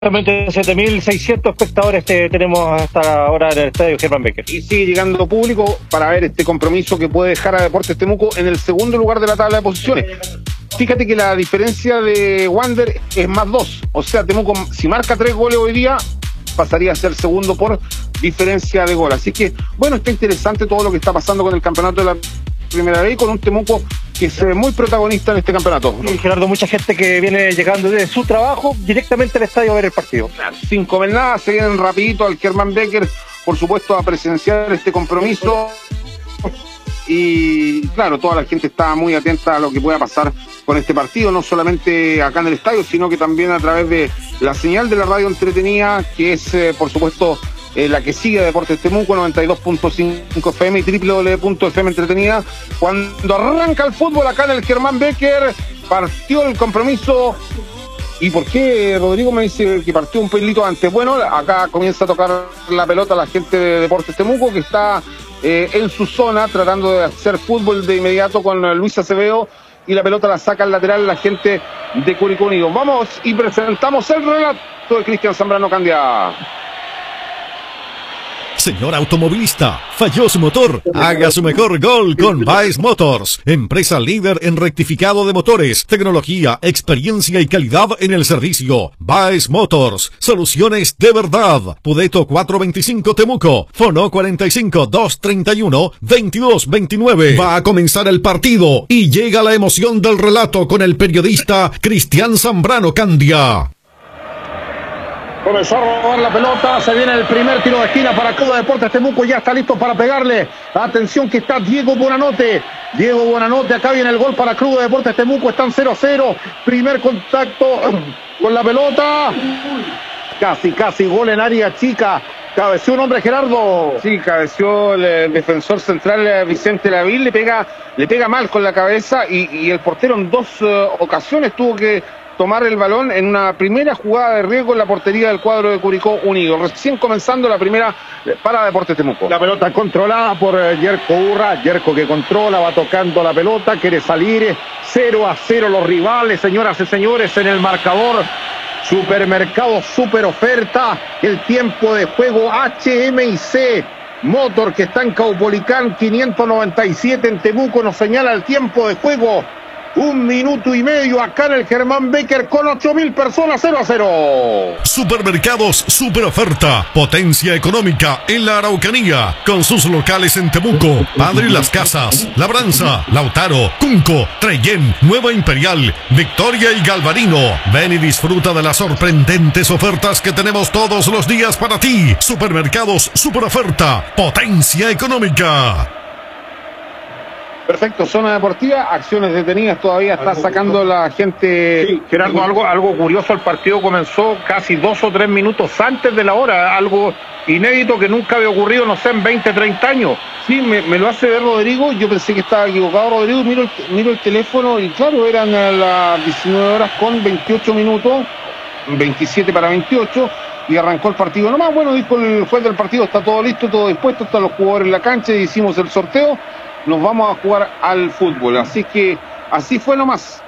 Realmente 7.600 espectadores tenemos hasta ahora en el estadio Germán Becker. Y sigue llegando público para ver este compromiso que puede dejar a Deportes Temuco en el segundo lugar de la tabla de posiciones. Fíjate que la diferencia de Wander es +2. O sea, Temuco, si marca 3 goles hoy día, pasaría a ser segundo por diferencia de gol. Así que, bueno, está interesante todo lo que está pasando con el campeonato de la Primera B, con un Temuco que es muy protagonista en este campeonato. Y Gerardo, mucha gente que viene llegando de su trabajo directamente al estadio a ver el partido. Sin comer nada, se vienen rapidito al Germán Becker, por supuesto, a presenciar este compromiso. Y claro, toda la gente está muy atenta a lo que pueda pasar con este partido, no solamente acá en el estadio, sino que también a través de la señal de la radio entretenida, que es, por supuesto, la que sigue a Deportes Temuco, 92.5 FM y www.fm entretenida. Cuando arranca el fútbol acá en el Germán Becker, partió el compromiso. ¿Y por qué Rodrigo me dice que partió un pelito antes? Bueno, acá comienza a tocar la pelota la gente de Deportes Temuco, que está en su zona tratando de hacer fútbol de inmediato con Luis Acevedo, y la pelota la saca al lateral la gente de Curicó Unido. Vamos y presentamos el relato de Cristian Zambrano Candia. Señor automovilista, falló su motor. Haga su mejor gol con Baez Motors, empresa líder en rectificado de motores, tecnología, experiencia y calidad en el servicio. Baez Motors, soluciones de verdad. Pudeto 425 Temuco, Fono 45-231-2229. Va a comenzar el partido y llega la emoción del relato con el periodista Cristian Zambrano Candia. Comenzó a robar la pelota, se viene el primer tiro de esquina para Club de Deportes Temuco, ya está listo para pegarle. Atención que está Diego Buonanotte. Diego Buonanotte, acá viene el gol para Club de Deportes Temuco, están 0-0. Primer contacto con la pelota. Casi gol en área chica. Cabeció un hombre, Gerardo. Sí, cabeció el defensor central Vicente Lavín, le pega mal con la cabeza y el portero en dos ocasiones tuvo que tomar el balón en una primera jugada de riesgo en la portería del cuadro de Curicó Unido. Recién comenzando la primera para Deportes Temuco. La pelota controlada por Yerko Urra. Yerko que controla, va tocando la pelota, quiere salir. 0-0 los rivales, señoras y señores, en el marcador. Supermercado Super Oferta. El tiempo de juego HMIC Motor, que está en Caupolicán 597 en Temuco, nos señala el tiempo de juego. 1 minuto y medio acá en el Germán Becker con 8.000 personas, 0-0. Supermercados Super Oferta, potencia económica en la Araucanía, con sus locales en Temuco, Padre Las Casas, Labranza, Lautaro, Cunco, Trellén, Nueva Imperial, Victoria y Galvarino. Ven y disfruta de las sorprendentes ofertas que tenemos todos los días para ti. Supermercados Super Oferta, potencia económica. Perfecto, zona deportiva, acciones detenidas, todavía está sacando la gente. Sí, Gerardo, algo curioso, el partido comenzó casi 2 o 3 minutos antes de la hora, algo inédito que nunca había ocurrido, no sé, en 20, 30 años. Sí, me lo hace ver Rodrigo, yo pensé que estaba equivocado Rodrigo, miro el teléfono y claro, eran a las 19 horas con 28 minutos, 27 para 28, y arrancó el partido. Nomás, bueno, dijo el juez del partido, está todo listo, todo dispuesto, están los jugadores en la cancha, y hicimos el sorteo. Nos vamos a jugar al fútbol, así que así fue nomás.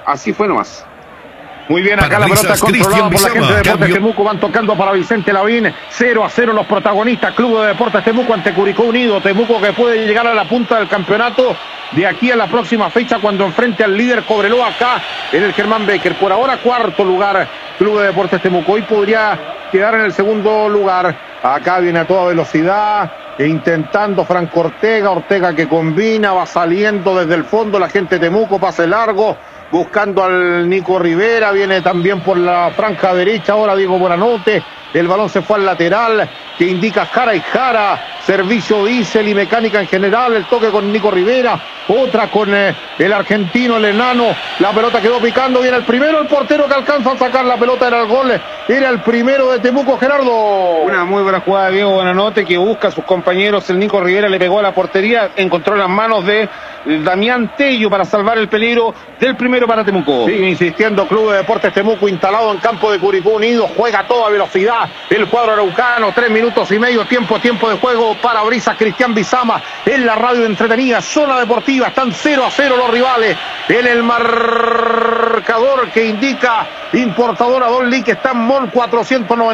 Muy bien, acá la pelota controlada por la gente de Deportes Temuco, van tocando para Vicente Lavín. 0-0 los protagonistas, Club de Deportes Temuco ante Curicó Unido. Temuco que puede llegar a la punta del campeonato de aquí a la próxima fecha cuando enfrente al líder Cobreloa acá en el Germán Becker. Por ahora cuarto lugar Club de Deportes Temuco, hoy podría quedar en el segundo lugar. Acá viene a toda velocidad, intentando Franco Ortega que combina, va saliendo desde el fondo la gente de Temuco, pase largo, buscando al Nico Rivera, viene también por la franja derecha, ahora Diego Buonanotte, el balón se fue al lateral, que indica Jara y Jara, servicio diésel y mecánica en general, el toque con Nico Rivera, otra con el argentino, el enano, la pelota quedó picando, viene el primero, el portero que alcanza a sacar la pelota, era el gol, era el primero de Temuco, Gerardo. Una muy buena jugada de Diego Buonanotte, que busca a sus compañeros, el Nico Rivera le pegó a la portería, encontró las manos de Damián Tello para salvar el peligro del primero para Temuco. Sigue insistiendo Club de Deportes Temuco, instalado en campo de Curicó Unido, juega a toda velocidad el cuadro araucano, 3 minutos y medio, tiempo de juego. parabrisas Cristian Bizama en la radio entretenida, Zona Deportiva. Están 0-0 los rivales en el marcador que indica Importadora Don Lee, que está en MOL 490.